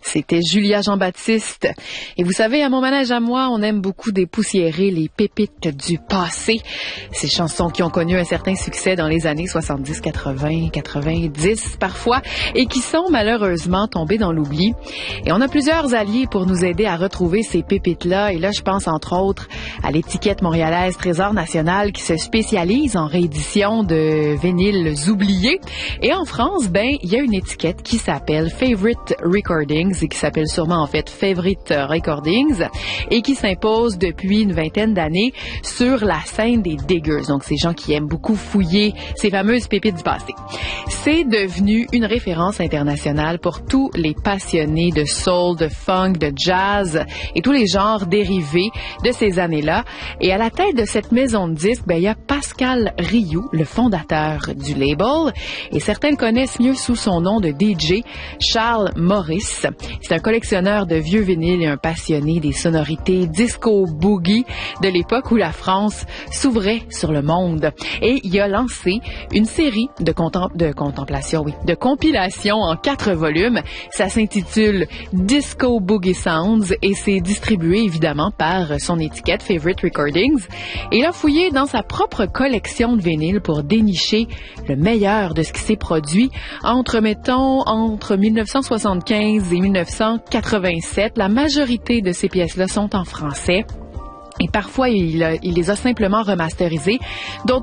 C'était Julia Jean-Baptiste. Et vous savez, à mon manège à moi, on aime beaucoup dépoussiérer les pépites du passé. Ces chansons qui ont connu un certain succès dans les années 70, 80, 90 parfois, et qui sont malheureusement tombées dans l'oubli. Et on a plusieurs alliés pour nous aider à retrouver ces pépites-là. Et là, je pense entre autres à l'étiquette montréalaise Trésor National qui se spécialise en réédition de vinyles oubliés. Et en France, il y a une étiquette qui s'appelle Favorite Recordings et qui s'appelle sûrement en fait Favorite Recordings et qui s'impose depuis une vingtaine d'années sur la scène des diggers. Donc, ces gens qui aiment beaucoup fouiller ces fameuses pépites du passé. C'est devenu une référence internationale pour tous les passionnés de soul, de funk, de jazz et tous les genres dérivés de ces années-là. Et à la tête de cette maison de disques, il y a Pascal Rioux, le fondateur du label. Et certains le connaissent mieux sous son nom de DJ, Charles Maurice. C'est un collectionneur de vieux vinyles et un passionné des sonorités disco boogie de l'époque où la France s'ouvrait sur le monde. Et il a lancé une série de compilations en 4 volumes. Ça s'intitule Disco Boogie Sounds et c'est distribué évidemment par son étiquette Favorite Recordings. Et il a fouillé dans sa propre collection de vinyles pour dénicher le meilleur de ce qui s'est produit entre 1975 et 1987. La majorité de ces pièces-là sont en français. Et parfois, il les a simplement remasterisées. D'autres